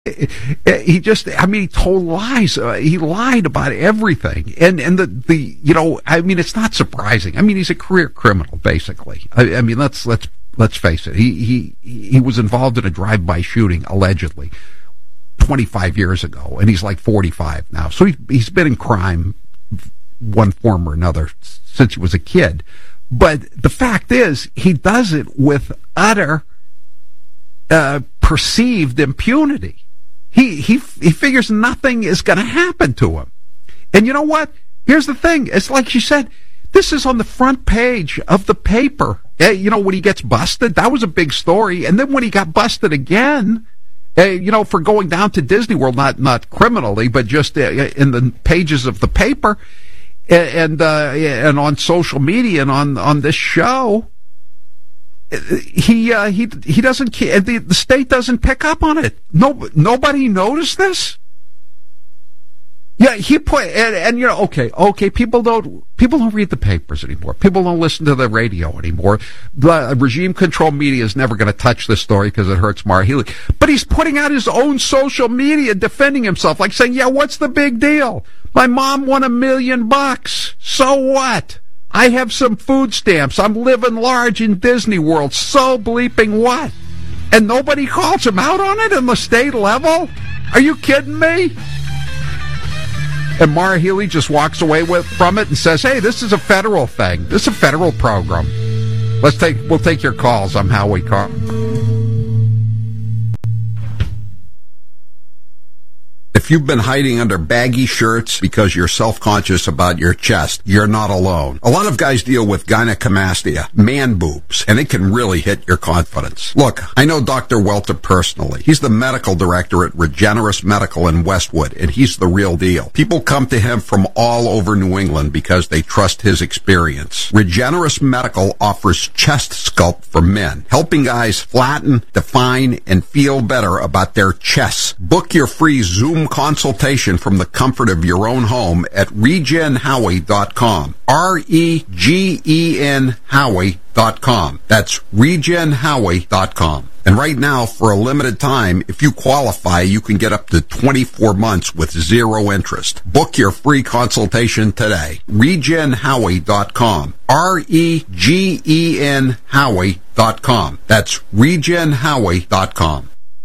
He told lies. He lied about everything. And it's not surprising. He's a career criminal, basically. Let's face it. He was involved in a drive-by shooting, allegedly, 25 years ago, and he's like 45 now. So he's been in crime, one form or another, since he was a kid. But the fact is, he does it with utter perceived impunity. He figures nothing is going to happen to him. And you know what? Here's the thing. It's like she said, this is on the front page of the paper. When he gets busted, that was a big story. And then when he got busted again, for going down to Disney World, not criminally, but just in the pages of the paper and on social media and on this show, he doesn't care. The state doesn't pick up on it. Nobody noticed this. Yeah, he put okay. People don't read the papers anymore. People don't listen to the radio anymore. The regime control media is never going to touch this story because it hurts Maher Healey. But he's putting out his own social media defending himself, like saying, "Yeah, what's the big deal? My mom won $1 million. So what? I have some food stamps. I'm living large in Disney World. So bleeping what?" And nobody calls him out on it in the state level? Are you kidding me? And Maher Healey just walks away from it and says, "Hey, this is a federal thing. This is a federal program." We'll take your calls. I'm Howie Carr. If you've been hiding under baggy shirts because you're self-conscious about your chest, you're not alone. A lot of guys deal with gynecomastia, man boobs, and it can really hit your confidence. Look, I know Dr. Welter personally. He's the medical director at Regenerous Medical in Westwood, and he's the real deal. People come to him from all over New England because they trust his experience. Regenerous Medical offers chest sculpt for men, helping guys flatten, define, and feel better about their chests. Book your free Zoom consultation from the comfort of your own home at regenhowie.com. REGEN Howie.com. That's regenhowie.com. And right now, for a limited time, if you qualify, you can get up to 24 months with zero interest. Book your free consultation today. regenhowie.com. REGEN Howie.com. That's regenhowie.com.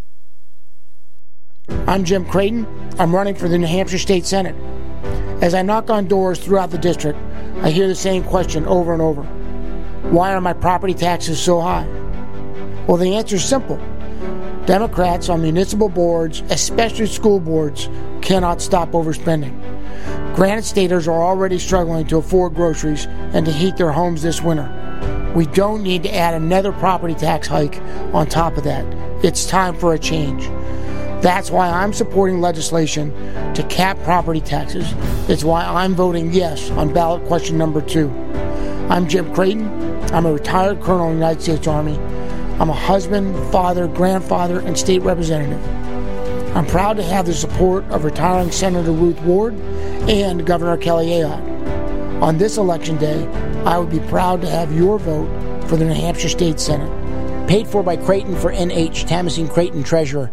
I'm Jim Creighton. I'm running for the New Hampshire State Senate. As I knock on doors throughout the district, I hear the same question over and over. Why are my property taxes so high? Well, the answer is simple. Democrats on municipal boards, especially school boards, cannot stop overspending. Granite Staters are already struggling to afford groceries and to heat their homes this winter. We don't need to add another property tax hike on top of that. It's time for a change. That's why I'm supporting legislation to cap property taxes. It's why I'm voting yes on ballot question number 2. I'm Jim Creighton. I'm a retired colonel in the United States Army. I'm a husband, father, grandfather, and state representative. I'm proud to have the support of retiring Senator Ruth Ward and Governor Kelly Ayotte. On this election day, I would be proud to have your vote for the New Hampshire State Senate. Paid for by Creighton for NH, Tamazine Creighton Treasurer.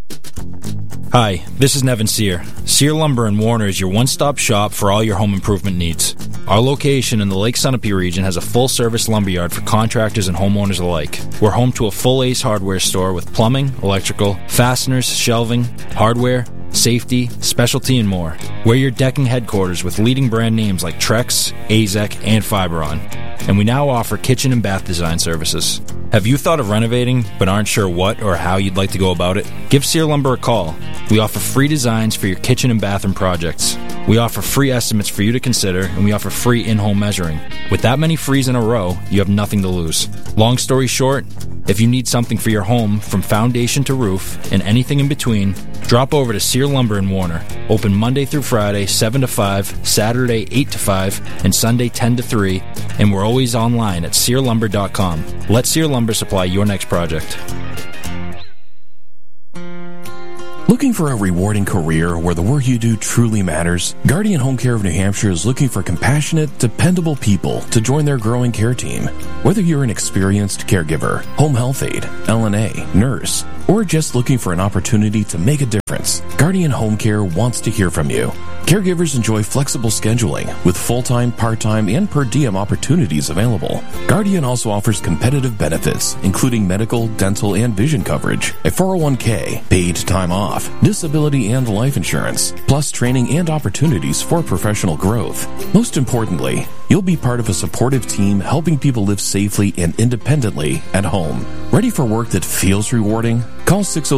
Hi, this is Nevin Sear. Sear Lumber in Warner is your one-stop shop for all your home improvement needs. Our location in the Lake Sunapee region has a full-service lumberyard for contractors and homeowners alike. We're home to a full Ace Hardware store with plumbing, electrical, fasteners, shelving, hardware, safety, specialty, and more. We're your decking headquarters with leading brand names like Trex, AZEK, and Fiberon. And we now offer kitchen and bath design services. Have you thought of renovating but aren't sure what or how you'd like to go about it? Give Sear Lumber a call. We offer free designs for your kitchen and bathroom projects. We offer free estimates for you to consider, and we offer free in-home measuring. With that many frees in a row, you have nothing to lose. Long story short, if you need something for your home from foundation to roof and anything in between, drop over to Sear Lumber in Warner. Open Monday through Friday, 7 to 5, Saturday, 8 to 5, and Sunday, 10 to 3, and we're always online at SearLumber.com. Let Sear Lumber supply your next project. Looking for a rewarding career where the work you do truly matters? Guardian Home Care of New Hampshire is looking for compassionate, dependable people to join their growing care team. Whether you're an experienced caregiver, home health aide, LNA, nurse, or just looking for an opportunity to make a difference, Guardian Home Care wants to hear from you. Caregivers enjoy flexible scheduling with full-time, part-time, and per diem opportunities available. Guardian also offers competitive benefits, including medical, dental, and vision coverage, a 401k, paid time off, disability and life insurance, plus training and opportunities for professional growth. Most importantly, you'll be part of a supportive team helping people live safely and independently at home. Ready for work that feels rewarding? Call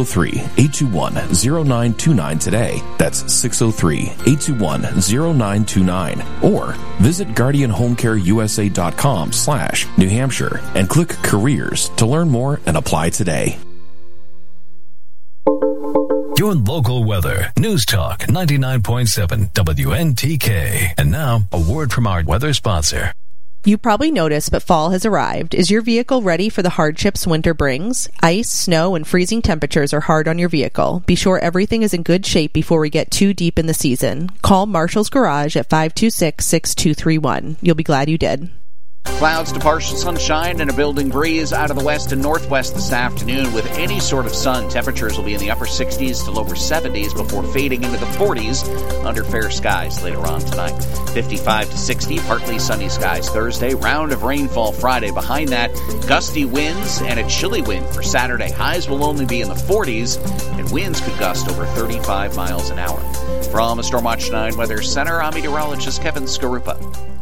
603-821-0929 today. That's 603-821-0929. Or visit GuardianHomeCareUSA.com/New Hampshire and click Careers to learn more and apply today. Your local weather. News Talk 99.7 WNTK. And now, a word from our weather sponsor. You probably noticed, but fall has arrived. Is your vehicle ready for the hardships winter brings? Ice, snow, and freezing temperatures are hard on your vehicle. Be sure everything is in good shape before we get too deep in the season. Call Marshall's Garage at 526-6231. You'll be glad you did. Clouds to partial sunshine and a building breeze out of the west and northwest this afternoon with any sort of sun. Temperatures will be in the upper 60s to lower 70s before fading into the 40s under fair skies later on tonight. 55 to 60, partly sunny skies Thursday. Round of rainfall Friday. Behind that, gusty winds and a chilly wind for Saturday. Highs will only be in the 40s and winds could gust over 35 miles an hour. From the Stormwatch 9 Weather Center, I'm meteorologist Kevin Skarupa.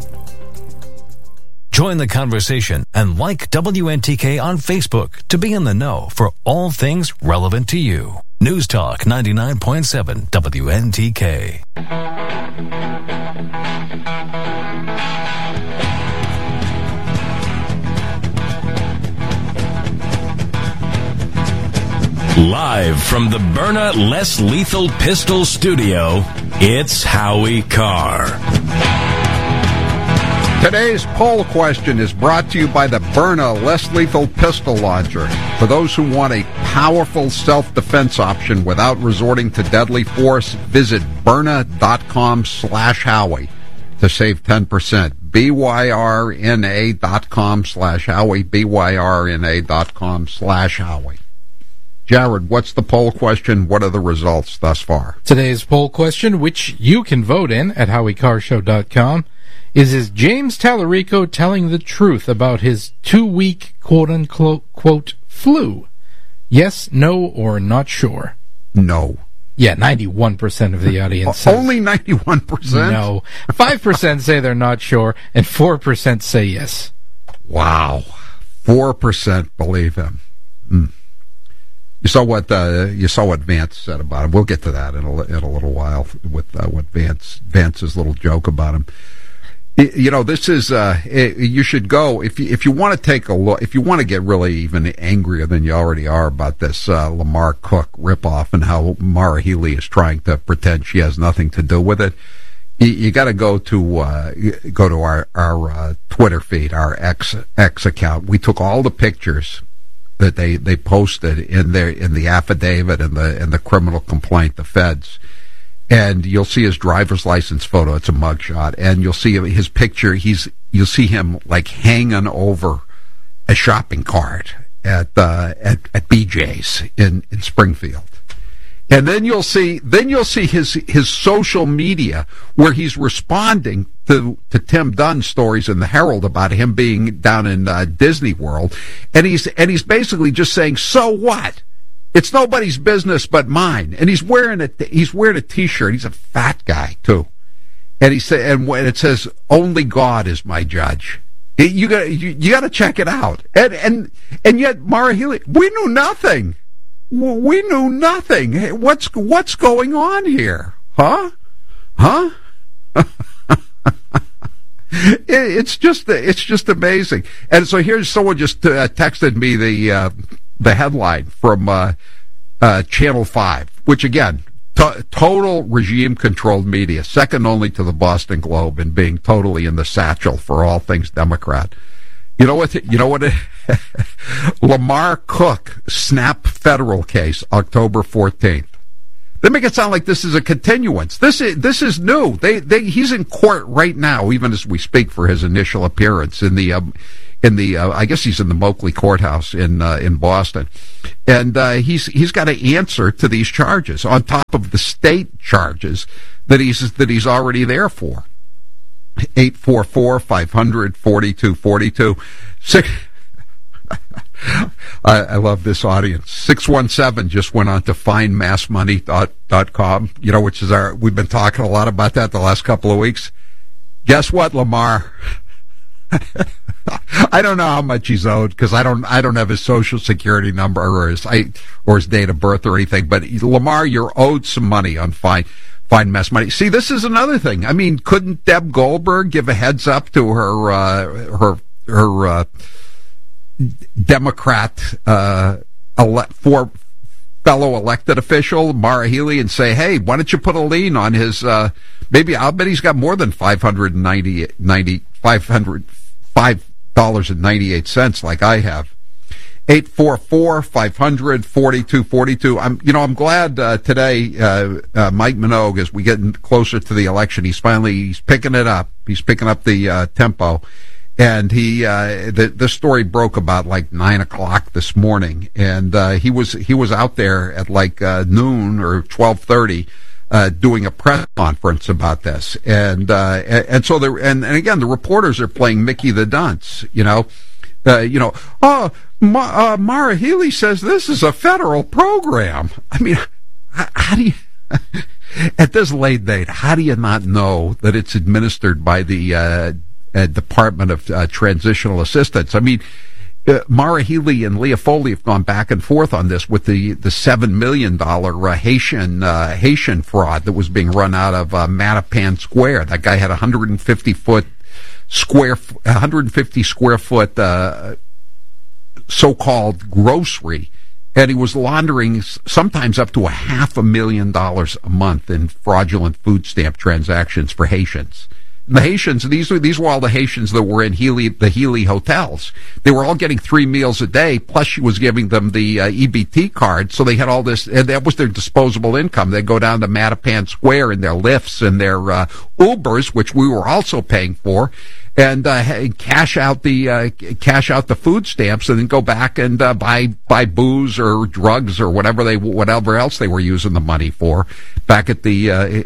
Join the conversation and like WNTK on Facebook to be in the know for all things relevant to you. News Talk 99.7 WNTK. Live from the Byrna Less Lethal Pistol Studio, it's Howie Carr. Today's poll question is brought to you by the Byrna Less Lethal Pistol Launcher. For those who want a powerful self-defense option without resorting to deadly force, visit Byrna.com/Howie to save 10%. BYRNA.com/Howie. BYRNA.com/Howie. Jared, what's the poll question? What are the results thus far? Today's poll question, which you can vote in at HowieCarrshow.com, is James Tallarico telling the truth about his 2-week quote-unquote flu? Yes, no, or not sure? No. Yeah, 91% of the audience says only 91%? No. 5% say they're not sure, and 4% say yes. Wow. 4% believe him. You saw what Vance said about him. We'll get to that in a little while with what Vance's little joke about him. You know, this is you should go if you want to take a look, if you want to get really even angrier than you already are about this Lamar Cook ripoff and how Mara Healy is trying to pretend she has nothing to do with it. You got to go to our Twitter feed, our X account. We took all the pictures that they posted in the affidavit and the criminal complaint, the feds. And you'll see his driver's license photo. It's a mugshot. And you'll see his picture. You'll see him like hanging over a shopping cart at BJ's in Springfield. And then you'll see his social media where he's responding to Tim Dunn's stories in the Herald about him being down in Disney World. And he's basically just saying, so what? It's nobody's business but mine. And he's wearing a T-shirt. He's a fat guy too, and when it says only God is my judge. You got to check it out. And yet Mara Healy, we knew nothing. We knew nothing. Hey, what's going on here? Huh? It's just amazing. And so here's someone just texted me the headline from Channel 5, which again, total regime-controlled media, second only to the Boston Globe in being totally in the satchel for all things Democrat. You know what? Lamar Cook snap federal case, October 14th. They make it sound like this is a continuance. This is new. He's in court right now, even as we speak, for his initial appearance in the I guess he's in the Moakley courthouse in Boston, and he's got to answer to these charges on top of the state charges that he's already there for. 844-500-4242. I love this audience. 617 just went on to findmassmoney.com, which is we've been talking a lot about that the last couple of weeks. Guess what, Lamar? I don't know how much he's owed because I don't have his social security number or his date of birth or anything. But Lamar, you're owed some money on Find Mass Money. See, this is another thing. I mean, couldn't Deb Goldberg give a heads up to her Democrat fellow elected official Maura Healey and say, hey, why don't you put a lien on his? Maybe I'll bet he's got more than $505.98 like I have. 844-500-4242. I'm glad today, Mike Minogue, as we get closer to the election, he's picking it up. He's picking up the tempo. And the story broke about like 9:00 this morning, and he was out there at like noon or 12:30 doing a press conference about this, and so and again the reporters are playing Mickey the Dunce, Maura Healey says this is a federal program. I mean, how do you at this late date? How do you not know that it's administered by the Department of Transitional Assistance? I mean, Maura Healey and Leah Foley have gone back and forth on this with the $7 million Haitian fraud that was being run out of Mattapan Square. That guy had 150 square foot so-called grocery, and he was laundering sometimes up to $500,000 a month in fraudulent food stamp transactions for Haitians. The Haitians, these were all the Haitians that were in the Healy hotels. They were all getting 3 meals a day, plus she was giving them the EBT card, so they had all this, and that was their disposable income. They'd go down to Mattapan Square in their Lyfts and their Ubers, which we were also paying for, and cash out the food stamps, and then go back and buy booze or drugs or whatever else they were using the money for back at the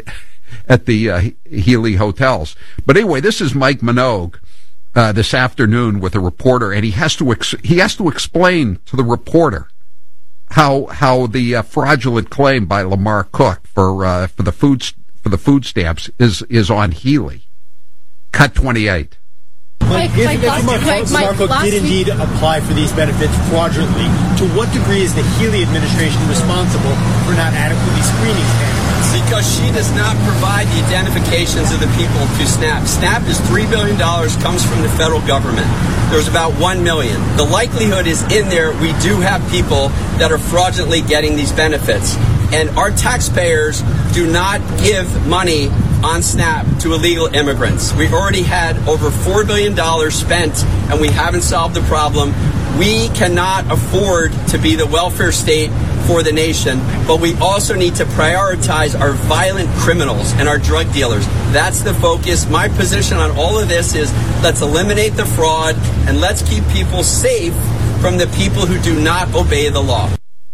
Healy hotels. But anyway, this is Mike Minogue this afternoon with a reporter, and he has to explain to the reporter how the fraudulent claim by Lamar Cook for the food stamps is on Healy. Cut 28. If Lamar Cook did indeed apply for these benefits fraudulently, to what degree is the Healy administration responsible for not adequately screening candidates? Because she does not provide the identifications of the people to SNAP. SNAP is $3 billion, comes from the federal government. There's about 1 million. The likelihood is in there we do have people that are fraudulently getting these benefits. And our taxpayers do not give money on SNAP to illegal immigrants. We've already had over $4 billion spent, and we haven't solved the problem. We cannot afford to be the welfare state for the nation, but we also need to prioritize our violent criminals and our drug dealers. That's the focus. My position on all of this is let's eliminate the fraud and let's keep people safe from the people who do not obey the law.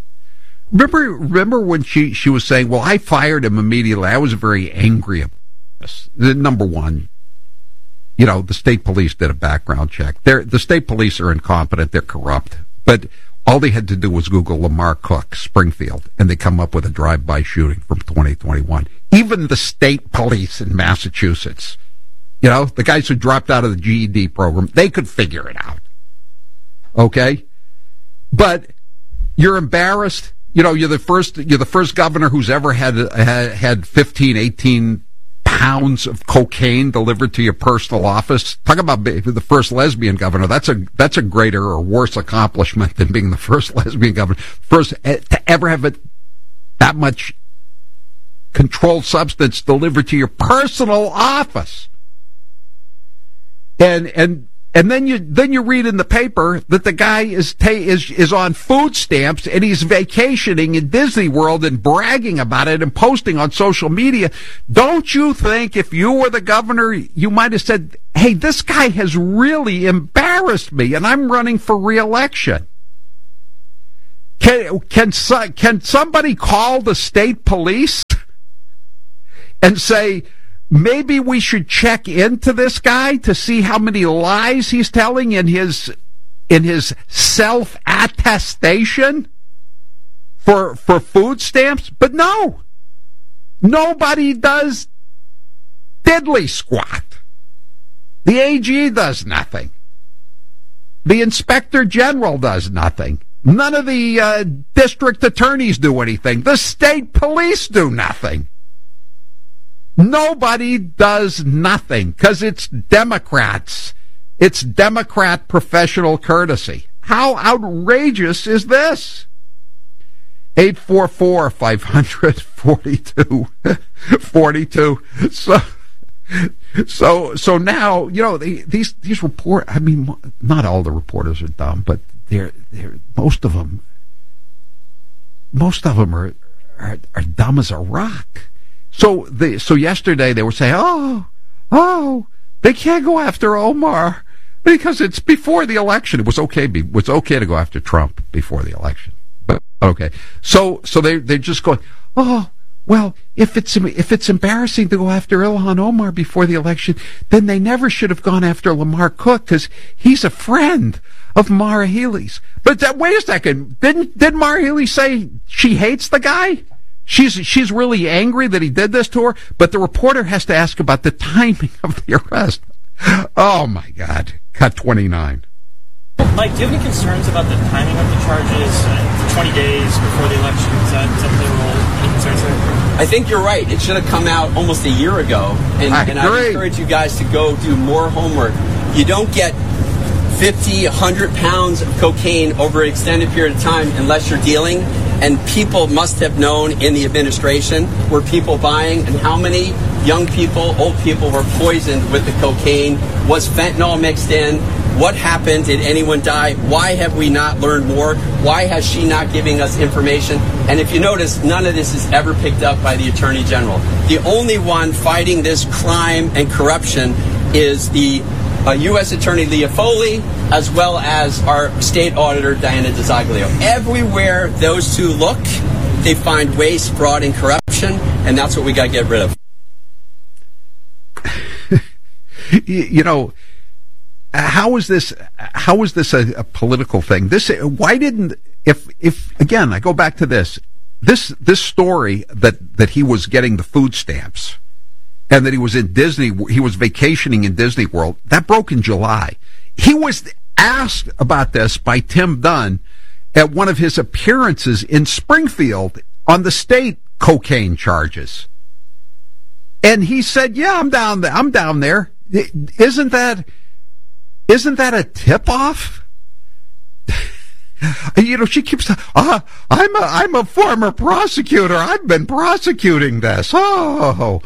Remember when she was saying, well, I fired him immediately. I was very angry about this. Number one, the state police did a background check. The state police are incompetent. They're corrupt. But all they had to do was Google Lamar Cook, Springfield, and they come up with a drive-by shooting from 2021. Even the state police in Massachusetts, the guys who dropped out of the GED program, they could figure it out. Okay? But you're embarrassed. You're the first governor who's ever had 15, 18 pounds of cocaine delivered to your personal office. Talk about the first lesbian governor. That's a greater or worse accomplishment than being the first lesbian governor. First to ever have that much controlled substance delivered to your personal office. And And then you read in the paper that the guy is on food stamps and he's vacationing in Disney World and bragging about it and posting on social media. Don't you think if you were the governor, you might have said, hey, this guy has really embarrassed me and I'm running for re-election? Can somebody call the state police and say, maybe we should check into this guy to see how many lies he's telling in his self-attestation for food stamps? But no. Nobody does diddly squat. The AG does nothing. The Inspector General does nothing. None of the district attorneys do anything. The state police do nothing. Nobody does nothing because it's Democrats. It's Democrat professional courtesy. How outrageous is this? 844-500-4242. So now, these report, I mean, not all the reporters are dumb, but they're most of them are dumb as a rock. So yesterday they were saying, oh, they can't go after Omar because it's before the election. It was okay to go after Trump before the election. But okay. So they're just going, oh, well, if it's embarrassing to go after Ilhan Omar before the election, then they never should have gone after Lamar Cook because he's a friend of Maura Healey's. But wait a second, did Maura Healey say she hates the guy? She's really angry that he did this to her, but the reporter has to ask about the timing of the arrest. Oh my God. Cut 29. Mike, do you have any concerns about the timing of the charges? 20 days before the election, is that play a role? Any concerns there? I think you're right. It should have come out almost a year ago. And I encourage you guys to go do more homework. You don't get 50, 100 pounds of cocaine over an extended period of time unless you're dealing. And people must have known in the administration were people buying, and how many young people, old people were poisoned with the cocaine? Was fentanyl mixed in? What happened? Did anyone die? Why have we not learned more? Why has she not giving us information? And if you notice, none of this is ever picked up by the Attorney General. The only one fighting this crime and corruption is the U.S. Attorney Leah Foley, as well as our state auditor, Diana DiZoglio. Everywhere those two look, they find waste, fraud, and corruption, and that's what we got to get rid of. How is this a political thing? If again, I go back to this story that he was getting the food stamps and that he was vacationing in Disney World, that broke in July. He was asked about this by Tim Dunn at one of his appearances in Springfield on the state cocaine charges. And he said, yeah, I'm down there. Isn't that a tip-off? She keeps, I'm a former prosecutor. I've been prosecuting this. Oh,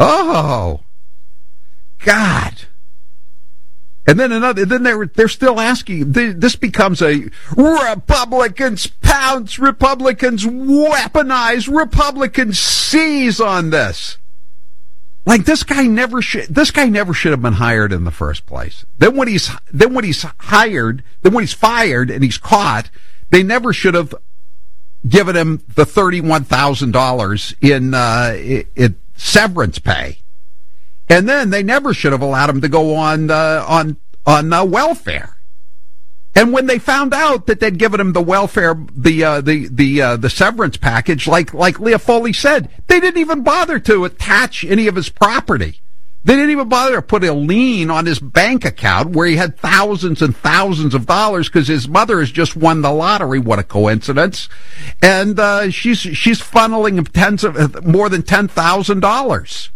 God. And then they're still asking, this becomes a Republicans pounce, Republicans weaponize, Republicans seize on this. Like this guy never should have been hired in the first place. Then when he's fired and he's caught, they never should have given him the $31,000 in severance pay. And then they never should have allowed him to go on welfare. And when they found out that they'd given him the welfare, the severance package, like Leah Foley said, they didn't even bother to attach any of his property. They didn't even bother to put a lien on his bank account where he had thousands and thousands of dollars because his mother has just won the lottery. What a coincidence! And she's funneling him more than $10,000.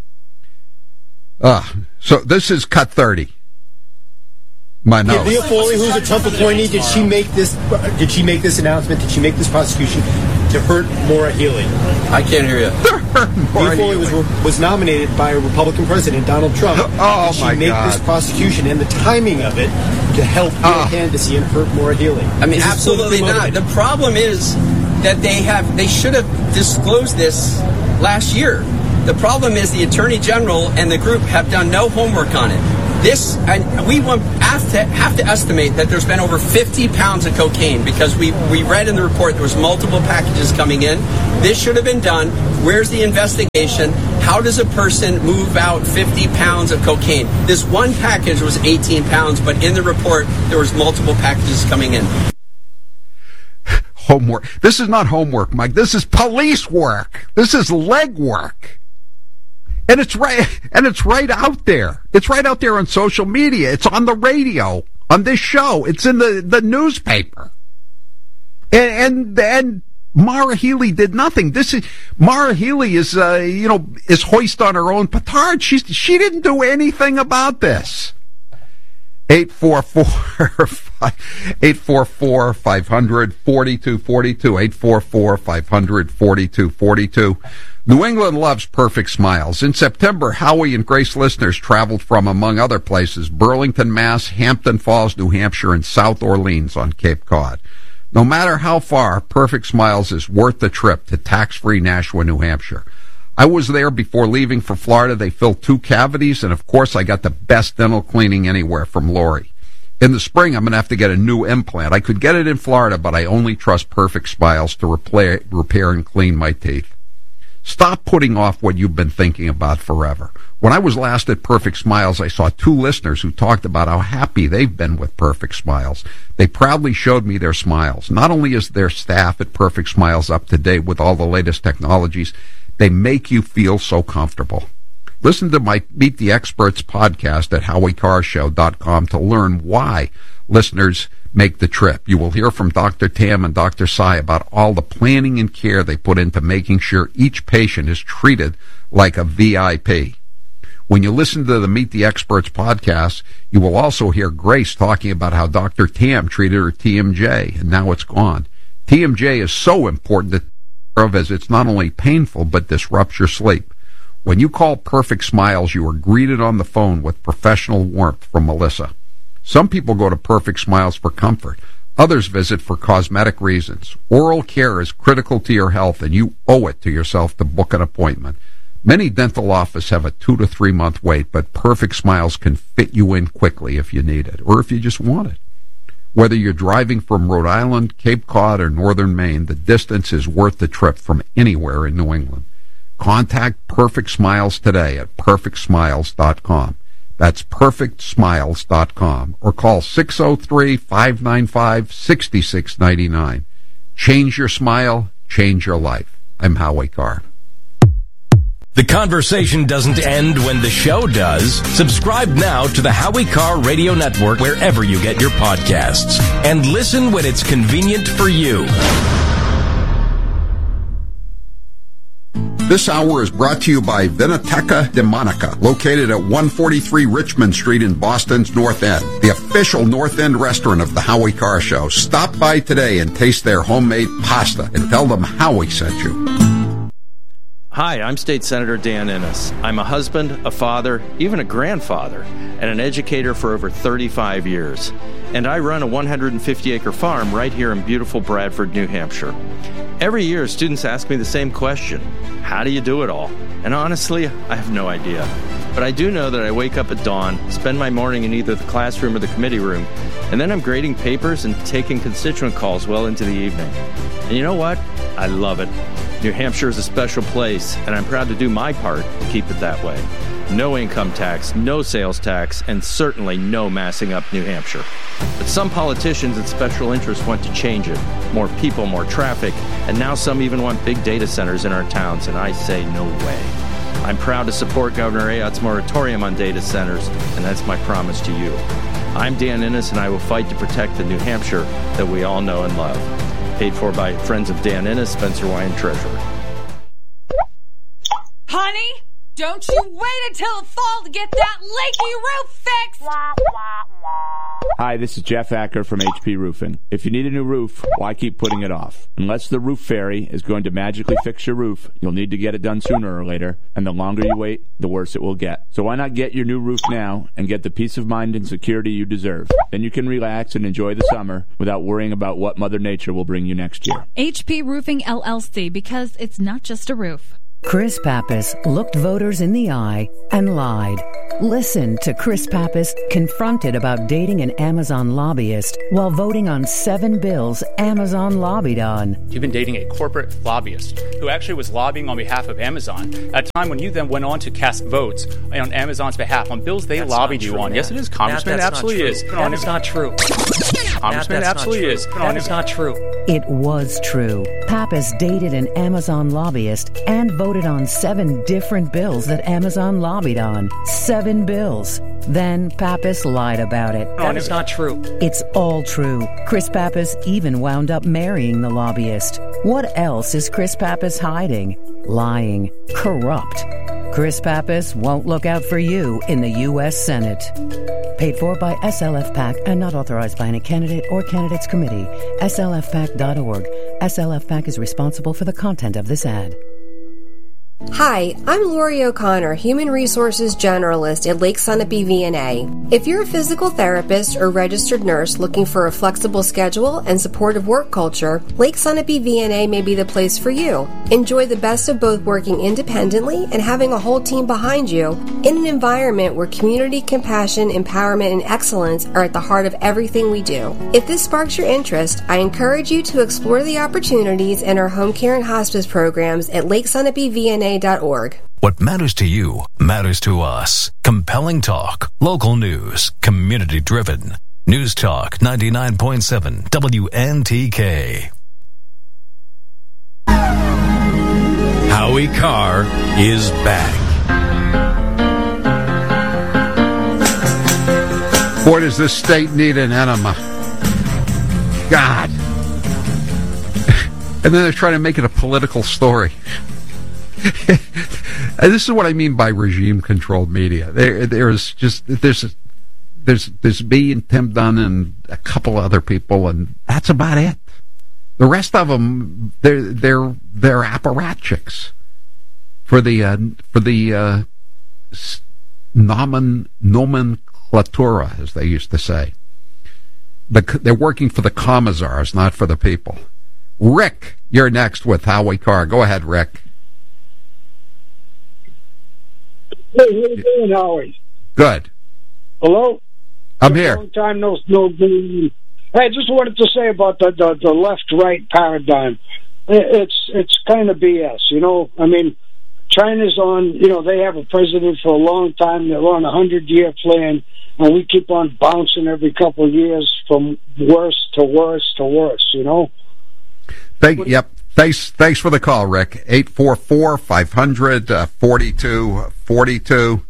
So this is cut 30. My nose. Leah Foley, who's a Trump appointee, did she make this announcement? Did she make this prosecution to hurt Maura Healey? I can't hear you. Leah Foley was nominated by a Republican president, Donald Trump. Oh, did she make this prosecution and the timing of it to help your candidacy and hurt Maura Healey? I mean, absolutely not. The problem is that they should have disclosed this last year. The problem is the Attorney General and the group have done no homework on it. And we have to estimate that there's been over 50 pounds of cocaine, because we read in the report there was multiple packages coming in. This should have been done. Where's the investigation? How does a person move out 50 pounds of cocaine? This one package was 18 pounds, but in the report there was multiple packages coming in. Homework. This is not homework, Mike. This is police work. This is legwork. And it's right out there. It's right out there on social media. It's on the radio, on this show. It's in the newspaper. And Maura Healey did nothing. Maura Healey is hoist on her own petard. She didn't do anything about this. 844-500-4242, 844-500-4242. New England loves perfect smiles. In September, Howie and Grace listeners traveled from, among other places, Burlington, Mass., Hampton Falls, New Hampshire, and South Orleans on Cape Cod. No matter how far, Perfect Smiles is worth the trip to tax-free Nashua, New Hampshire. I was there before leaving for Florida. They filled 2 cavities, and of course I got the best dental cleaning anywhere from Lori. In the spring, I'm going to have to get a new implant. I could get it in Florida, but I only trust Perfect Smiles to repair and clean my teeth. Stop putting off what you've been thinking about forever. When I was last at Perfect Smiles, I saw 2 listeners who talked about how happy they've been with Perfect Smiles. They proudly showed me their smiles. Not only is their staff at Perfect Smiles up to date with all the latest technologies, they make you feel so comfortable. Listen to my Meet the Experts podcast at HowieCarShow.com to learn why listeners make the trip. You will hear from Dr. Tam and Dr. Sai about all the planning and care they put into making sure each patient is treated like a VIP. When you listen to the Meet the Experts podcast, you will also hear Grace talking about how Dr. Tam treated her TMJ, and now it's gone. TMJ is so important to take care of, as it's not only painful, but disrupts your sleep. When you call Perfect Smiles, you are greeted on the phone with professional warmth from Melissa. Some people go to Perfect Smiles for comfort. Others visit for cosmetic reasons. Oral care is critical to your health, and you owe it to yourself to book an appointment. Many dental offices have a 2 to 3 month wait, but Perfect Smiles can fit you in quickly if you need it, or if you just want it. Whether you're driving from Rhode Island, Cape Cod, or northern Maine, the distance is worth the trip from anywhere in New England. Contact Perfect Smiles today at perfectsmiles.com. That's perfectsmiles.com, or call 603-595-6699. Change your smile, change your life. I'm Howie Carr. The conversation doesn't end when the show does. Subscribe now to the Howie Carr Radio Network wherever you get your podcasts, and listen when it's convenient for you. This hour is brought to you by Vinoteca de Monica, located at 143 Richmond Street in Boston's North End, the official North End restaurant of the Howie Carr Show. Stop by today and taste their homemade pasta and tell them Howie sent you. Hi, I'm State Senator Dan Innes. I'm a husband, a father, even a grandfather, and an educator for over 35 years. And I run a 150-acre farm right here in beautiful Bradford, New Hampshire. Every year, students ask me the same question: how do you do it all? And honestly, I have no idea. But I do know that I wake up at dawn, spend my morning in either the classroom or the committee room, and then I'm grading papers and taking constituent calls well into the evening. And you know what? I love it. New Hampshire is a special place, and I'm proud to do my part to keep it that way. No income tax, no sales tax, and certainly no massing up New Hampshire. But some politicians and special interests want to change it. More people, more traffic, and now some even want big data centers in our towns, and I say no way. I'm proud to support Governor Ayotte's moratorium on data centers, and that's my promise to you. I'm Dan Innes, and I will fight to protect the New Hampshire that we all know and love. Paid for by Friends of Dan Innes, Spencer Wine Treasurer. Honey, don't you wait until the fall to get that leaky roof fixed! Hi, this is Jeff Acker from HP Roofing. If you need a new roof, why keep putting it off? Unless the roof fairy is going to magically fix your roof, you'll need to get it done sooner or later, and the longer you wait, the worse it will get. So why not get your new roof now and get the peace of mind and security you deserve? Then you can relax and enjoy the summer without worrying about what Mother Nature will bring you next year. HP Roofing LLC, because it's not just a roof. Chris Pappas looked voters in the eye and lied. Listen to Chris Pappas confronted about dating an Amazon lobbyist while voting on 7 bills Amazon lobbied on. You've been dating a corporate lobbyist who actually was lobbying on behalf of Amazon at a time when you then went on to cast votes on Amazon's behalf on bills they lobbied you on. Yes, it is. Congressman, absolutely is. That is not true. Congressman, absolutely is. That is not true. It was true. Pappas dated an Amazon lobbyist and voted on 7 different bills that Amazon lobbied on. 7 bills. Then Pappas lied about it. That is not true. It's all true. Chris Pappas even wound up marrying the lobbyist. What else is Chris Pappas hiding? Lying. Corrupt. Chris Pappas won't look out for you in the U.S. Senate. Paid for by SLF PAC and not authorized by any candidate or candidates committee. SLFPAC.org. SLF PAC is responsible for the content of this ad. Hi, I'm Lori O'Connor, Human Resources Generalist at Lake Sunapee VNA. If you're a physical therapist or registered nurse looking for a flexible schedule and supportive work culture, Lake Sunapee VNA may be the place for you. Enjoy the best of both working independently and having a whole team behind you in an environment where community, compassion, empowerment, and excellence are at the heart of everything we do. If this sparks your interest, I encourage you to explore the opportunities in our home care and hospice programs at LakeSunapeeVNA.org. What matters to you matters to us. Compelling talk, local news, community driven. News Talk 99.7 WNTK. Howie Carr is back. Boy, does this state need an enema. God. And then they're trying to make it a political story. This is what I mean by regime-controlled media. There's me and Tim Dunn and a couple other people, and that's about it. The rest of them, they're apparatchiks for the nomenclatura, as they used to say. They're working for the commissars, not for the people. Rick, you're next with Howie Carr. Go ahead, Rick. Hey, how you doing, Howie? Good. Hello? I'm here. Long time no. Hey, I just wanted to say about the left-right paradigm. It's kind of BS, you know. I mean, China's on, you know, they have a president for a long time. They're on a 100-year plan, and we keep on bouncing every couple of years from worse to worse to worse, you know. Thanks for the call, Rick. 844-500-4242.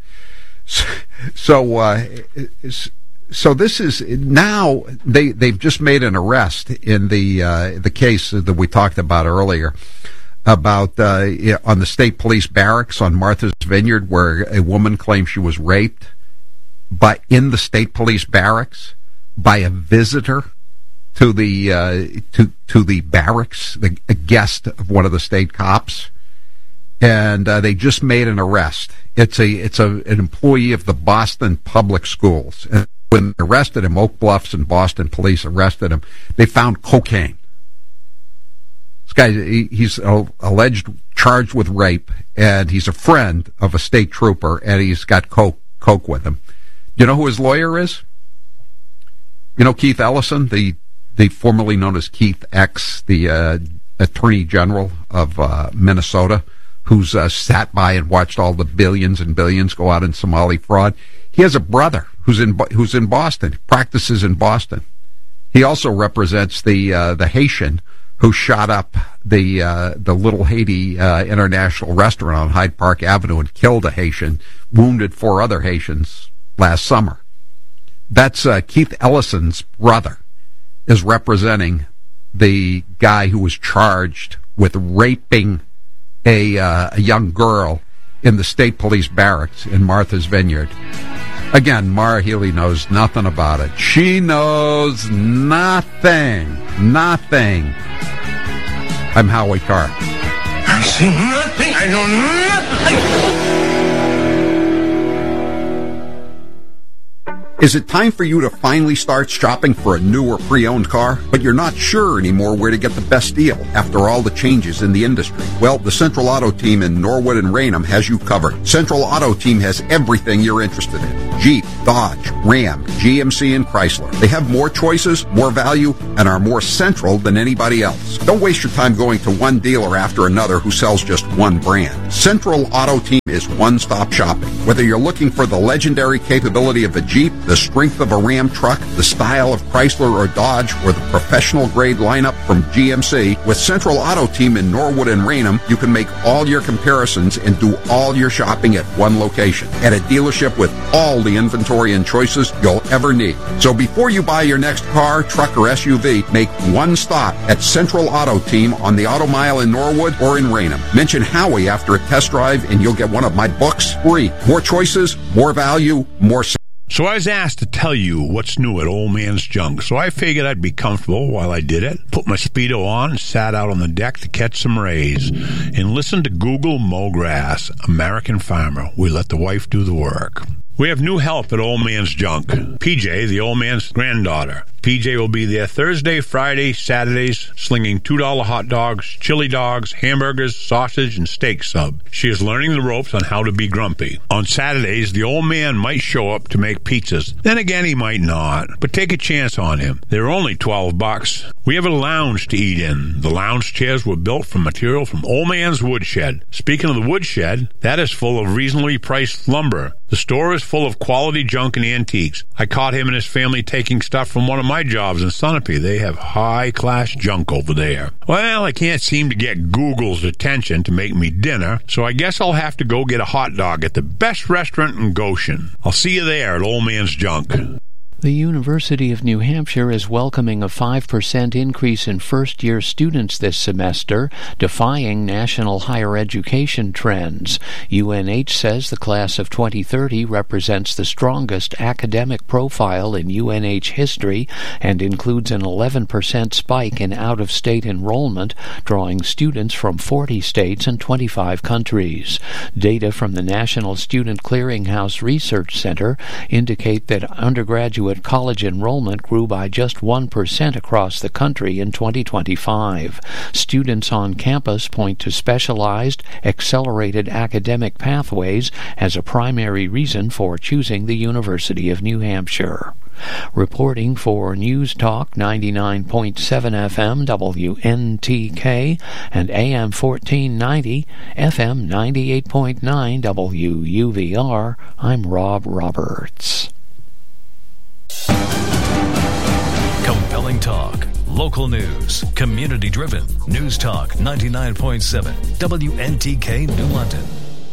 So this is now they've just made an arrest in the case that we talked about earlier about on the state police barracks on Martha's Vineyard, where a woman claimed she was raped in the state police barracks by a visitor to the barracks, a guest of one of the state cops, and they just made an arrest. It's an employee of the Boston Public Schools. And when they arrested him, Oak Bluffs and Boston police arrested him, they found cocaine. This guy, he's alleged charged with rape, and he's a friend of a state trooper, and he's got coke with him. You know who his lawyer is? You know Keith Ellison, the formerly known as Keith X, the Attorney General of Minnesota, who's sat by and watched all the billions and billions go out in Somali fraud. He has a brother who's in Boston, practices in Boston. He also represents the Haitian who shot up the Little Haiti International Restaurant on Hyde Park Avenue and killed a Haitian, wounded 4 other Haitians last summer. That's Keith Ellison's brother is representing the guy who was charged with raping a young girl in the state police barracks in Martha's Vineyard. Again, Mara Healy knows nothing about it. She knows nothing. Nothing. I'm Howie Carr. I see nothing. I know nothing. Is it time for you to finally start shopping for a new or pre-owned car, but you're not sure anymore where to get the best deal after all the changes in the industry? Well, the Central Auto Team in Norwood and Raynham has you covered. Central Auto Team has everything you're interested in. Jeep, Dodge, Ram, GMC, and Chrysler. They have more choices, more value, and are more central than anybody else. Don't waste your time going to one dealer after another who sells just one brand. Central Auto Team is one-stop shopping. Whether you're looking for the legendary capability of a Jeep, the strength of a Ram truck, the style of Chrysler or Dodge, or the professional-grade lineup from GMC, with Central Auto Team in Norwood and Raynham, you can make all your comparisons and do all your shopping at one location, at a dealership with all the inventory and choices you'll ever need. So before you buy your next car, truck, or SUV, make one stop at Central Auto Team on the Auto Mile in Norwood or in Raynham. Mention Howie after a test drive and you'll get one of my books free. More choices, more value, more... So I was asked to tell you what's new at Old Man's Junk, so I figured I'd be comfortable while I did it, put my Speedo on, and sat out on the deck to catch some rays, and listen to Google mow grass. American farmer. We let the wife do the work. We have new help at Old Man's Junk. PJ, the old man's granddaughter. PJ will be there Thursday, Friday, Saturdays, slinging $2 hot dogs, chili dogs, hamburgers, sausage, and steak sub. She is learning the ropes on how to be grumpy. On Saturdays, the old man might show up to make pizzas. Then again, he might not. But take a chance on him. They're only $12. We have a lounge to eat in. The lounge chairs were built from material from Old Man's Woodshed. Speaking of the woodshed, that is full of reasonably priced lumber. The store is full of quality junk and antiques. I caught him and his family taking stuff from one of my jobs in Sunapee. They have high-class junk over there. Well, I can't seem to get Google's attention to make me dinner, so I guess I'll have to go get a hot dog at the best restaurant in Goshen. I'll see you there at Old Man's Junk. The University of New Hampshire is welcoming a 5% increase in first-year students this semester, defying national higher education trends. UNH says the class of 2030 represents the strongest academic profile in UNH history and includes an 11% spike in out-of-state enrollment, drawing students from 40 states and 25 countries. Data from the National Student Clearinghouse Research Center indicate that undergraduate college enrollment grew by just 1% across the country in 2025. Students on campus point to specialized, accelerated academic pathways as a primary reason for choosing the University of New Hampshire. Reporting for News Talk 99.7 FM WNTK and AM 1490 FM 98.9 WUVR, I'm Rob Roberts. Compelling talk, local news, community-driven. News Talk 99.7 WNTK New London.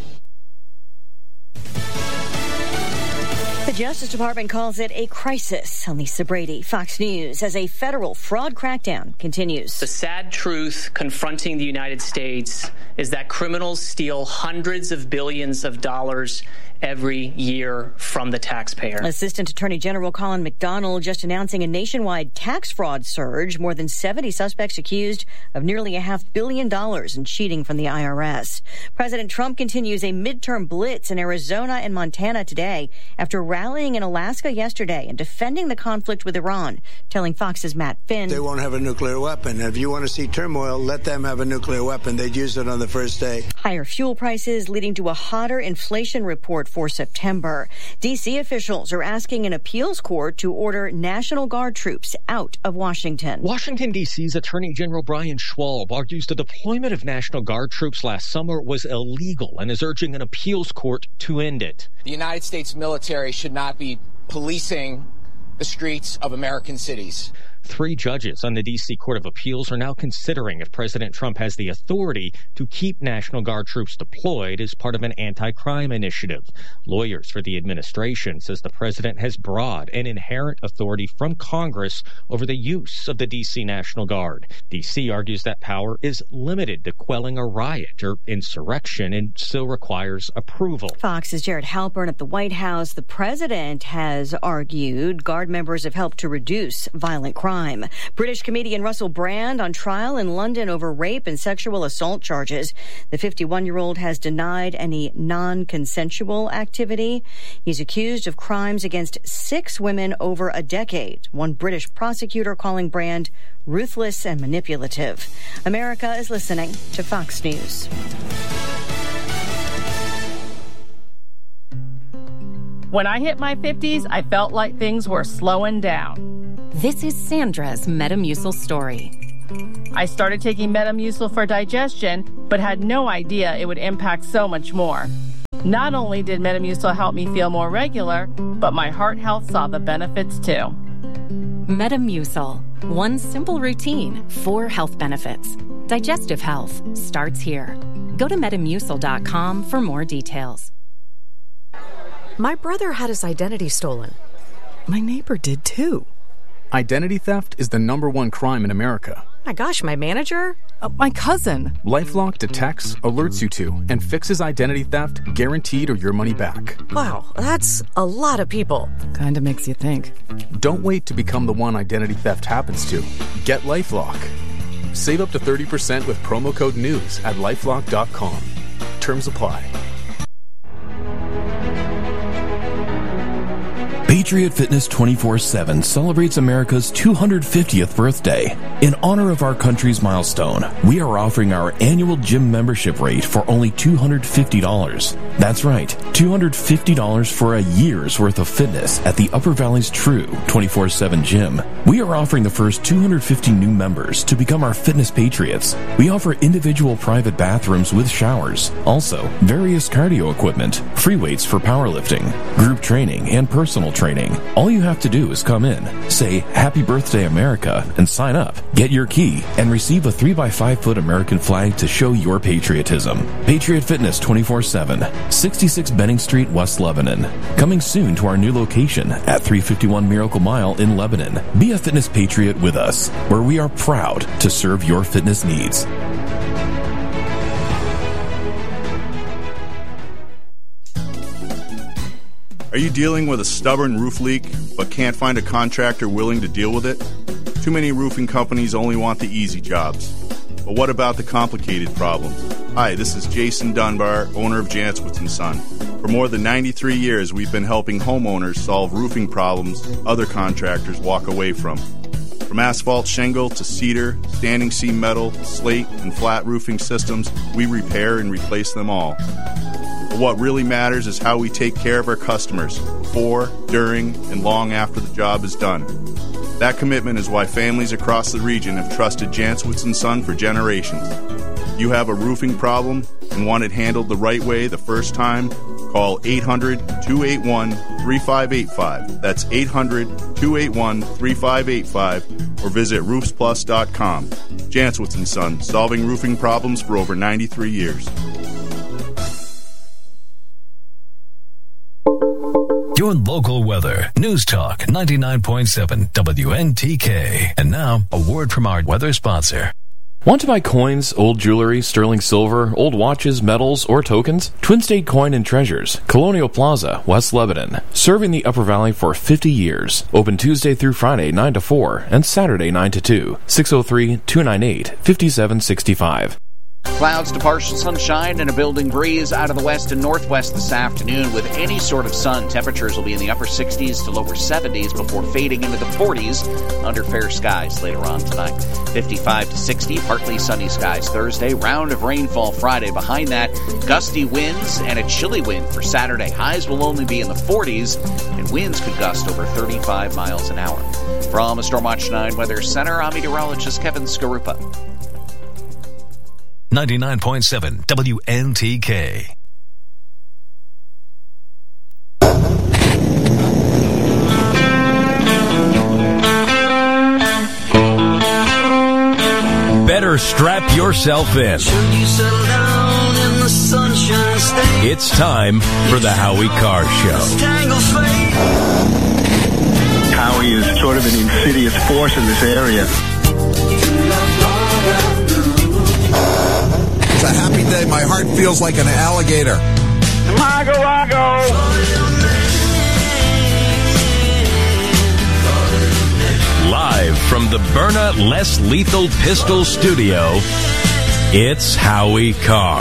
The Justice Department calls it a crisis. Lisa Brady, Fox News, as a federal fraud crackdown continues. The sad truth confronting the United States is that criminals steal hundreds of billions of dollars every year from the taxpayer. Assistant Attorney General Colin McDonald just announcing a nationwide tax fraud surge. More than 70 suspects accused of nearly $500 million in cheating from the IRS. President Trump continues a midterm blitz in Arizona and Montana today after rallying in Alaska yesterday and defending the conflict with Iran, telling Fox's Matt Finn. They won't have a nuclear weapon. If you want to see turmoil, let them have a nuclear weapon. They'd use it on the first day. Higher fuel prices leading to a hotter inflation report for September. D.C. officials are asking an appeals court to order National Guard troops out of Washington. Washington, D.C.'s Attorney General Brian Schwalb argues the deployment of National Guard troops last summer was illegal and is urging an appeals court to end it. The United States military should not be policing the streets of American cities. 3 judges on the D.C. Court of Appeals are now considering if President Trump has the authority to keep National Guard troops deployed as part of an anti-crime initiative. Lawyers for the administration says the president has broad and inherent authority from Congress over the use of the D.C. National Guard. D.C. argues that power is limited to quelling a riot or insurrection and still requires approval. Fox's Jared Halpern at the White House. The president has argued Guard members have helped to reduce violent crime. British comedian Russell Brand on trial in London over rape and sexual assault charges. The 51-year-old has denied any non-consensual activity. He's accused of crimes against 6 women over a decade. One British prosecutor calling Brand ruthless and manipulative. America is listening to Fox News. When I hit my 50s, I felt like things were slowing down. This is Sandra's Metamucil story. I started taking Metamucil for digestion, but had no idea it would impact so much more. Not only did Metamucil help me feel more regular, but my heart health saw the benefits too. Metamucil. One simple routine, 4 health benefits. Digestive health starts here. Go to Metamucil.com for more details. My brother had his identity stolen. My neighbor did too. Identity theft is the #1 crime in America. My gosh, my manager? My cousin. LifeLock detects, alerts you to, and fixes identity theft guaranteed or your money back. Wow, that's a lot of people. Kinda makes you think. Don't wait to become the one identity theft happens to. Get LifeLock. Save up to 30% with promo code NEWS at LifeLock.com. Terms apply. Patriot Fitness 24/7 celebrates America's 250th birthday. In honor of our country's milestone, we are offering our annual gym membership rate for only $250. That's right, $250 for a year's worth of fitness at the Upper Valley's true 24/7 gym. We are offering the first 250 new members to become our fitness patriots. We offer individual private bathrooms with showers, also various cardio equipment, free weights for powerlifting, group training, and personal training. All you have to do is come in, say Happy Birthday America, and sign up. Get your key and receive a 3x5-foot American flag to show your patriotism. Patriot Fitness 24/7, 66 Benning Street, West Lebanon. Coming soon to our new location at 351 Miracle Mile in Lebanon. Be a fitness patriot with us, where we are proud to serve your fitness needs. Are you dealing with a stubborn roof leak but can't find a contractor willing to deal with it? Too many roofing companies only want the easy jobs. But what about the complicated problems? Hi, this is Jason Dunbar, owner of Jantzwitz & Son. For more than 93 years, we've been helping homeowners solve roofing problems other contractors walk away from. From asphalt shingle to cedar, standing seam metal, slate, and flat roofing systems, we repair and replace them all. But what really matters is how we take care of our customers before, during, and long after the job is done. That commitment is why families across the region have trusted Jantzwitz & Son for generations. If you have a roofing problem and want it handled the right way the first time, call 800-281-3585. That's 800-281-3585 or visit roofsplus.com. Jantzwitz & Son, solving roofing problems for over 93 years. Your local weather. News Talk 99.7 WNTK. And now, a word from our weather sponsor. Want to buy coins, old jewelry, sterling silver, old watches, medals, or tokens? Twin State Coin and Treasures, Colonial Plaza, West Lebanon. Serving the Upper Valley for 50 years. Open Tuesday through Friday 9 to 4 and Saturday 9 to 2. 603-298-5765. Clouds to partial sunshine and a building breeze out of the west and northwest this afternoon with any sort of sun. Temperatures will be in the upper 60s to lower 70s before fading into the 40s under fair skies later on tonight. 55 to 60, partly sunny skies Thursday. Round of rainfall Friday. Behind that, gusty winds and a chilly wind for Saturday. Highs will only be in the 40s and winds could gust over 35 miles an hour. From the Stormwatch 9 Weather Center, I'm meteorologist Kevin Skarupa. 99.7 WNTK. yourself in. It's time for the Howie Carr Show. Howie is sort of an insidious force in this area. It's a happy day. My heart feels like an alligator. Mago, Mago. Live from the Byrna Less Lethal Pistol Studio, it's Howie Carr.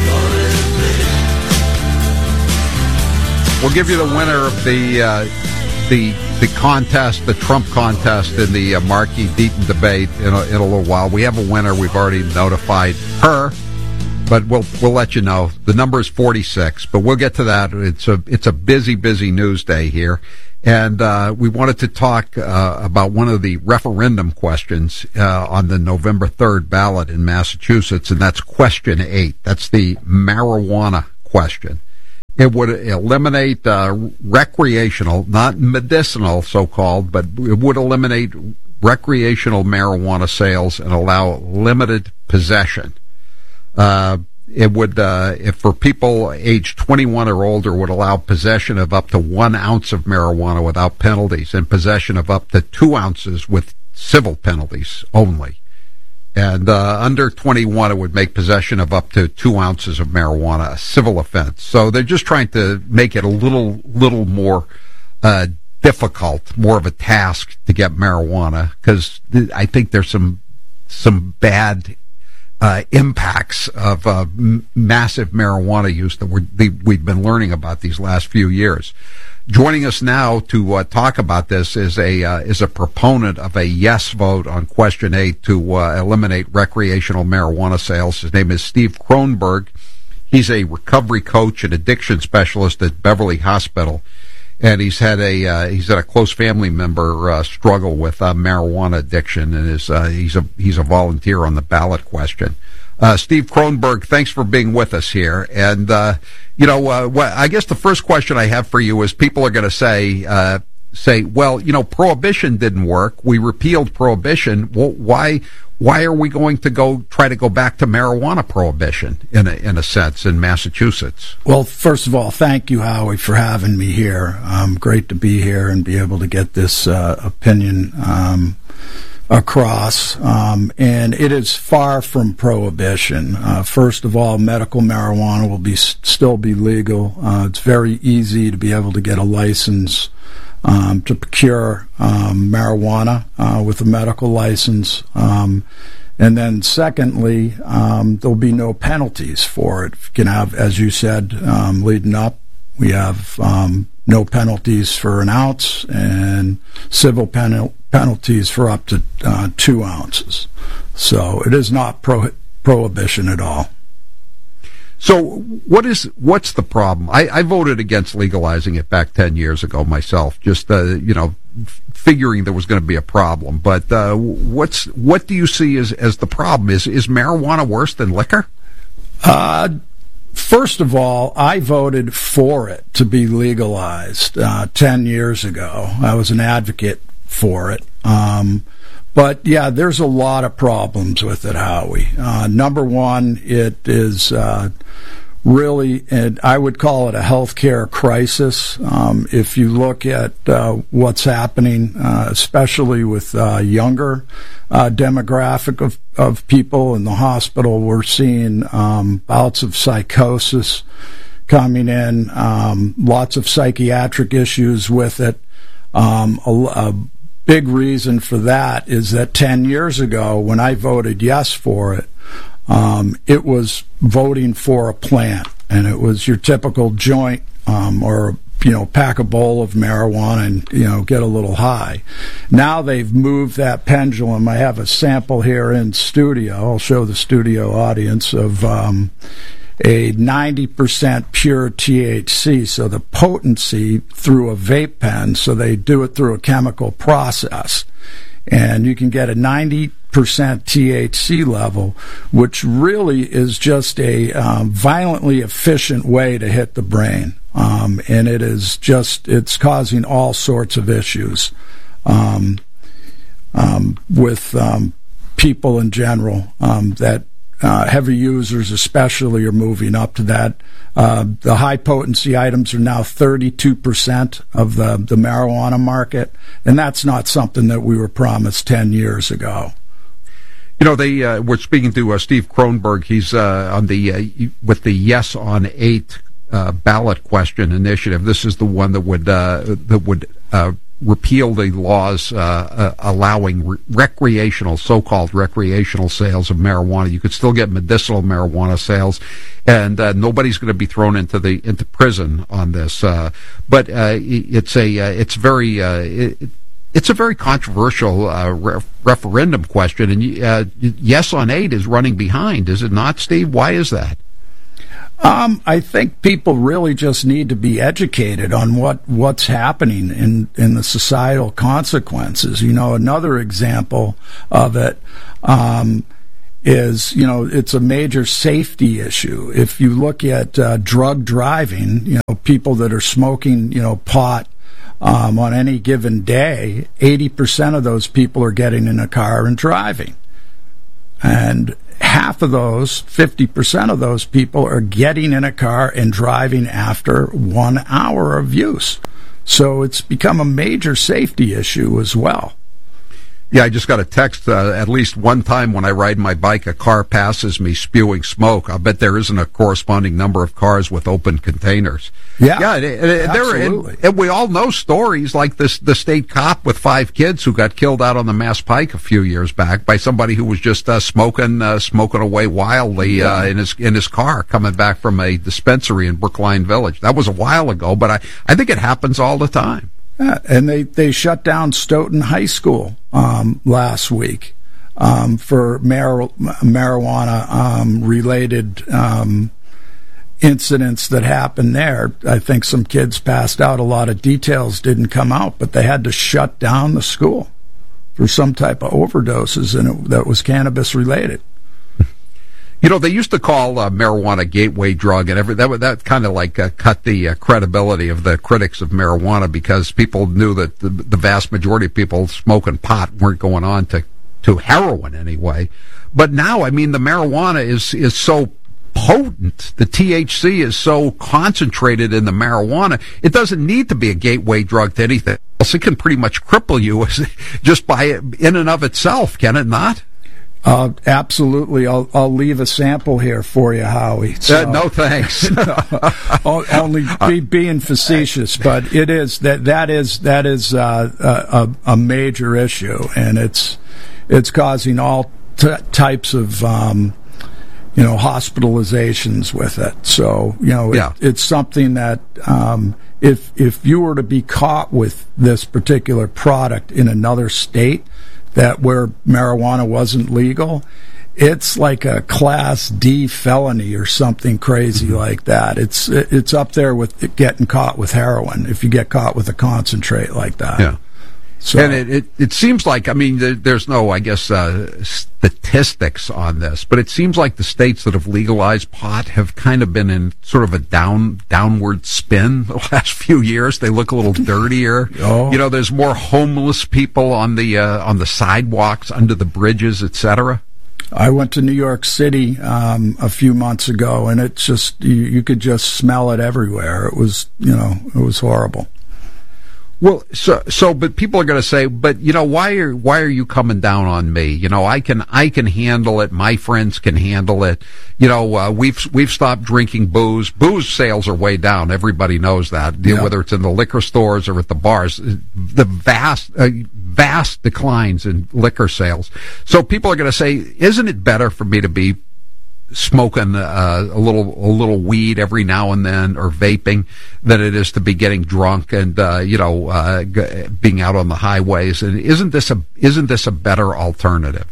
We'll give you the winner of the contest, the Trump contest in the Markey Deaton debate in a little while. We have a winner. We've already notified her, but we'll let you know. The number is 46, but we'll get to that. It's a busy news day here. And we wanted to talk about one of the referendum questions on the November 3rd ballot in Massachusetts, and that's question 8. That's the marijuana question. It would eliminate recreational, not medicinal so-called, but it would eliminate recreational marijuana sales and allow limited possession. It would, if for people aged 21 or older, would allow possession of up to 1 ounce of marijuana without penalties and possession of up to 2 ounces with civil penalties only. And under 21, it would make possession of up to 2 ounces of marijuana a civil offense. So they're just trying to make it a little more difficult, more of a task to get marijuana, because I think there's some bad impacts of massive marijuana use that we've been learning about these last few years. Joining us now to talk about this is a proponent of a yes vote on question 8 to eliminate recreational marijuana sales. His name is Steve Kronberg. He's a recovery coach and addiction specialist at Beverly Hospital, and he's had a close family member struggle with marijuana addiction, and he's a volunteer on the ballot question. Steve Kronberg, thanks for being with us here. And I guess the first question I have for you is, people are going to say, well, prohibition didn't work. We repealed prohibition. Well, why are we going to try to go back to marijuana prohibition in a sense in Massachusetts? Well, first of all, thank you, Howie, for having me here. Great to be here and be able to get this opinion across, and it is far from prohibition. First of all, medical marijuana will still be legal. It's very easy to be able to get a license to procure marijuana with a medical license. And then secondly, there'll be no penalties for it. You can have, as you said, leading up, we have no penalties for an ounce and civil penalties for up to 2 ounces. So it is not prohibition at all. So what's the problem? I voted against legalizing it back 10 years ago myself, just figuring there was going to be a problem. But what do you see as the problem? Is marijuana worse than liquor? First of all, I voted for it to be legalized 10 years ago. I was an advocate for it. But yeah, there's a lot of problems with it, Howie. Number one, it is really, and I would call it a healthcare crisis. If you look at what's happening, especially with younger demographic of people in the hospital, we're seeing bouts of psychosis coming in, lots of psychiatric issues with it. A big reason for that is that 10 years ago, when I voted yes for it, it was voting for a plant, and it was your typical joint or pack a bowl of marijuana and get a little high. Now they've moved that pendulum. I have a sample here in studio. I'll show the studio audience of a 90% pure THC, so the potency through a vape pen, so they do it through a chemical process. And you can get a 90% THC level, which really is just a violently efficient way to hit the brain. And it's causing all sorts of issues with people in general that heavy users especially are moving up to that. The high-potency items are now 32% of the marijuana market, and that's not something that we were promised 10 years ago. You know, we're speaking to Steve Kronberg. He's on with the Yes on 8 ballot question initiative. This is the one that would repeal the laws allowing so-called recreational sales of marijuana. You could still get medicinal marijuana sales, and nobody's going to be thrown into prison on this. But it's a very controversial referendum question, and Yes on 8 is running behind, is it not, Steve? Why is that? I think people really just need to be educated on what's happening in the societal consequences. You know, another example of it is, you know, it's a major safety issue. If you look at drug driving, you know, people that are smoking, you know, pot on any given day, 80% of those people are getting in a car and driving. And half of those, 50% of those people, are getting in a car and driving after 1 hour of use. So it's become a major safety issue as well. Yeah, I just got a text at least one time when I ride my bike, a car passes me spewing smoke. I'll bet there isn't a corresponding number of cars with open containers. Yeah, absolutely. And we all know stories like the state cop with 5 kids who got killed out on the Mass Pike a few years back by somebody who was just smoking away wildly in his car coming back from a dispensary in Brookline Village. That was a while ago, but I think it happens all the time. Yeah, and they shut down Stoughton High School last week for marijuana related incidents that happened there. I think some kids passed out. A lot of details didn't come out, but they had to shut down the school for some type of overdoses, and that was cannabis related. You know, they used to call marijuana a gateway drug, and that kind of like cut the credibility of the critics of marijuana, because people knew that the vast majority of people smoking pot weren't going on to heroin anyway. But now, I mean, the marijuana is so potent, the THC is so concentrated in the marijuana, it doesn't need to be a gateway drug to anything else. It can pretty much cripple you just by it in and of itself, can it not? Absolutely. I'll leave a sample here for you, Howie. So, no thanks. Only being facetious, but it is that is a major issue, and it's causing all types of hospitalizations with it. So it's something that if you were to be caught with this particular product in another state that where marijuana wasn't legal, it's like a Class D felony or something crazy like that. It's up there with getting caught with heroin if you get caught with a concentrate like that. Yeah. So, and it seems like, I mean, there's no, I guess, statistics on this, but it seems like the states that have legalized pot have kind of been in sort of a downward spin the last few years. They look a little dirtier. Oh. You know, there's more homeless people on the sidewalks, under the bridges, etc. I went to New York City a few months ago, and it's just you could just smell it everywhere. It was horrible. Well, but people are going to say, but why are you coming down on me? You know, I can handle it. My friends can handle it. You know, we've stopped drinking booze. Booze sales are way down. Everybody knows that. Yeah. Whether it's in the liquor stores or at the bars, the vast declines in liquor sales. So people are going to say, isn't it better for me to be smoking a little weed every now and then, or vaping, than it is to be getting drunk and being out on the highways? And isn't this a better alternative?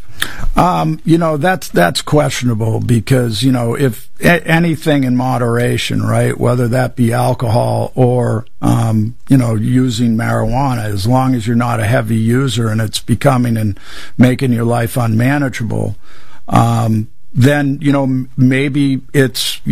That's questionable, because if anything in moderation, right, whether that be alcohol or using marijuana, as long as you're not a heavy user and it's becoming and making your life unmanageable, then maybe it's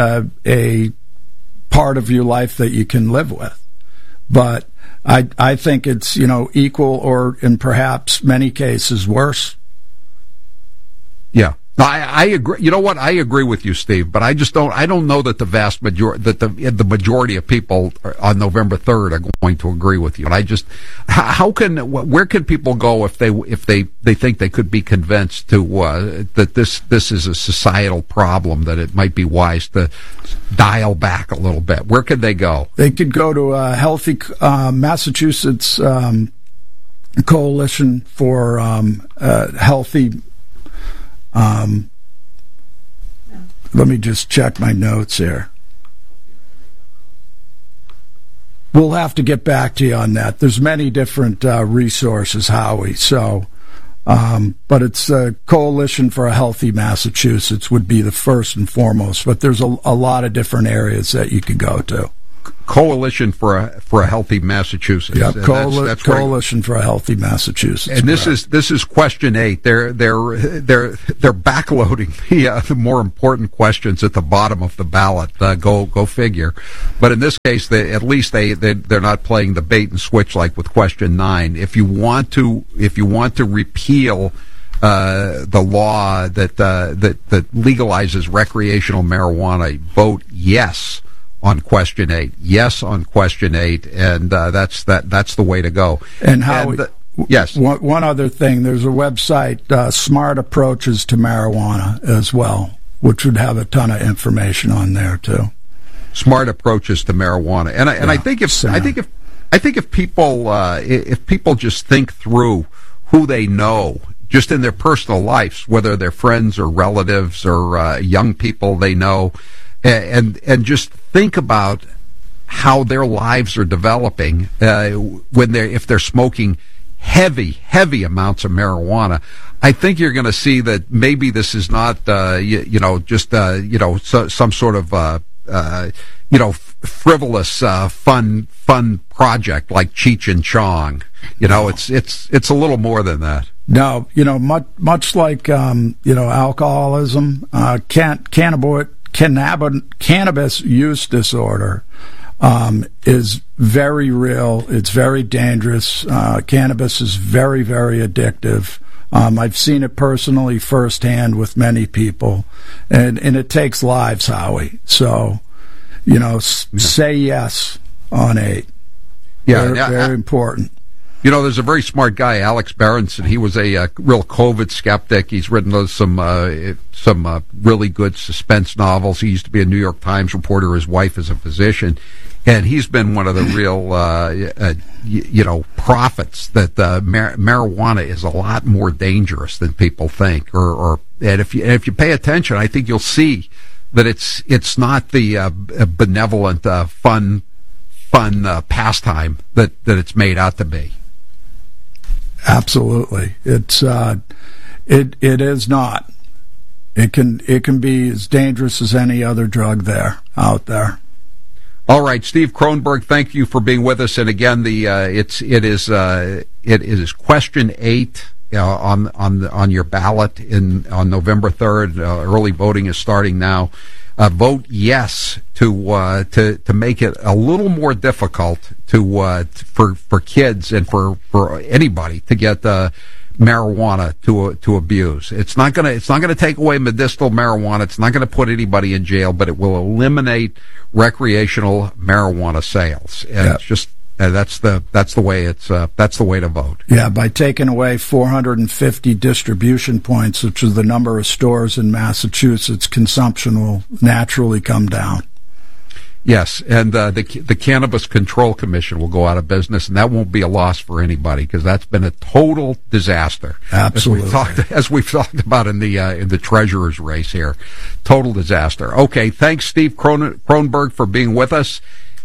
a part of your life that you can live with. But I think it's equal, or in perhaps many cases worse. Yeah, I agree. You know what? I agree with you, Steve. But I don't know that the majority of people on November 3rd are going to agree with you. And where can people go if they think they could be convinced that this is a societal problem, that it might be wise to dial back a little bit? Where could they go? They could go to Healthy Massachusetts Coalition for Healthy. Let me just check my notes here. We'll have to get back to you on that. There's many different resources, Howie. So, but it's a Coalition for a Healthy Massachusetts would be the first and foremost. But there's a lot of different areas that you could go to. Coalition for a Healthy Massachusetts. Yeah, Coalition for a Healthy Massachusetts. And this is question 8. They're backloading the more important questions at the bottom of the ballot. Go figure. But in this case, at least they're not playing the bait and switch like with question 9. If you want to repeal the law that legalizes recreational marijuana, vote yes on question 8. Yes on question 8, and that's the way to go. And how? Yes. One other thing. There's a website, Smart Approaches to Marijuana, as well, which would have a ton of information on there too. Smart Approaches to Marijuana, and I think if people just think through who they know, just in their personal lives, whether they're friends or relatives or young people they know, and just think about how their lives are developing if they're smoking heavy amounts of marijuana. I think you're going to see that maybe this is not some sort of frivolous fun project like Cheech and Chong. It's a little more than that. No, much like alcoholism, cannabis use disorder is very real. It's very dangerous. Cannabis is very, very addictive. I've seen it personally firsthand with many people, and it takes lives, Howie. So, say yes on 8. Yeah, very important. There's a very smart guy, Alex Berenson. He was a real COVID skeptic. He's written some really good suspense novels. He used to be a New York Times reporter. His wife is a physician, and he's been one of the real, prophets that marijuana is a lot more dangerous than people think. And if you pay attention, I think you'll see that it's not the benevolent, fun pastime that it's made out to be. Absolutely, it is not. It can be as dangerous as any other drug out there. All right, Steve Kronberg, thank you for being with us. And again, it is question 8 on your ballot on November 3rd. Early voting is starting now. Vote yes to make it a little more difficult for kids and for anybody to get marijuana to abuse. It's not gonna take away medicinal marijuana. It's not gonna put anybody in jail, but it will eliminate recreational marijuana sales. And it's just that's the way to vote. Yeah, by taking away 450 distribution points, which is the number of stores in Massachusetts, consumption will naturally come down. Yes, and the Cannabis Control Commission will go out of business, and that won't be a loss for anybody because that's been a total disaster. Absolutely, as we've talked about in the treasurer's race here, total disaster. Okay, thanks, Steve Kronberg, for being with us.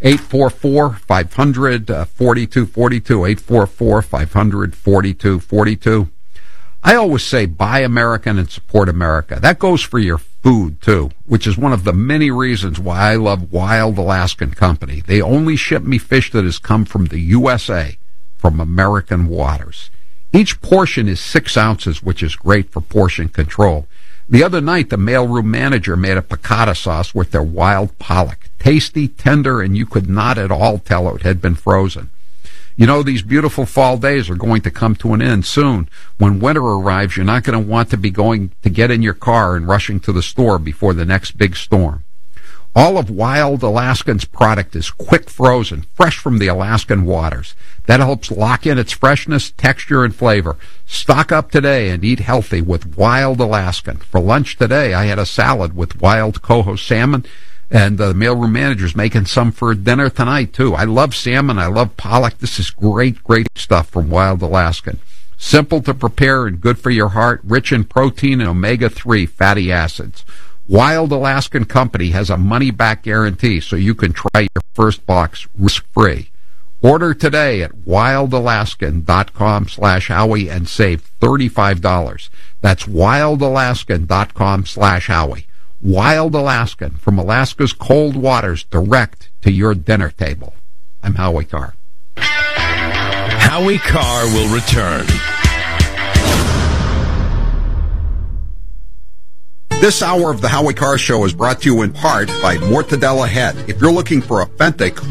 844-500-4242, 844-500-4242. I always say buy American and support America. That goes for your food, too, which is one of the many reasons why I love Wild Alaskan Company. They only ship me fish that has come from the USA, from American waters. Each portion is 6 ounces, which is great for portion control. The other night, the mailroom manager made a piccata sauce with their wild pollock. Tasty, tender, and you could not at all tell it had been frozen. You know, these beautiful fall days are going to come to an end soon. When winter arrives, you're not going to want to be going to get in your car and rushing to the store before the next big storm. All of Wild Alaskan's product is quick frozen, fresh from the Alaskan waters. That helps lock in its freshness, texture, and flavor. Stock up today and eat healthy with Wild Alaskan. For lunch today, I had a salad with wild coho salmon, and the mailroom manager's making some for dinner tonight, too. I love salmon. I love pollock. This is great, great stuff from Wild Alaskan. Simple to prepare and good for your heart, rich in protein and omega-3 fatty acids. Wild Alaskan Company has a money-back guarantee, so you can try your first box risk-free. Order today at wildalaskan.com/Howie and save $35. That's wildalaskan.com/Howie. Wild Alaskan, from Alaska's cold waters direct to your dinner table. I'm Howie Carr. Howie Carr will return. This hour of the Howie Carr Show is brought to you in part by Mortadella Head. If you're looking for authentic